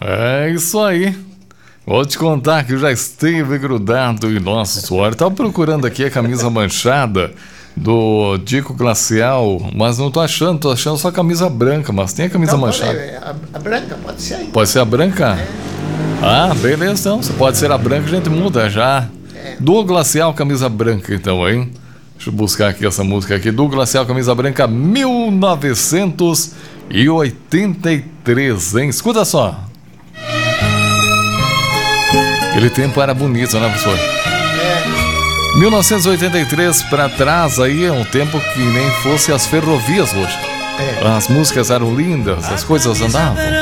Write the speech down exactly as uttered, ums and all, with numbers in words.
É isso aí. Vou te contar que já esteve grudado em nosso suor. Estava procurando aqui a camisa manchada do Dico Glacial, mas não tô achando, tô achando só a camisa branca, mas tem a camisa então, manchada. A, a branca pode ser aí. Pode ser a branca? É. Ah, beleza, então. Se pode ser a branca, a gente muda já. É. Do Glacial, camisa branca, então, hein? Deixa eu buscar aqui essa música aqui. Do Glacial, camisa branca, mil novecentos e oitenta e três, hein? Escuta só. Aquele tempo era bonito, né, professor? É. mil novecentos e oitenta e três para trás aí é um tempo que nem fosse as ferrovias hoje. É. As músicas eram lindas, as coisas andavam.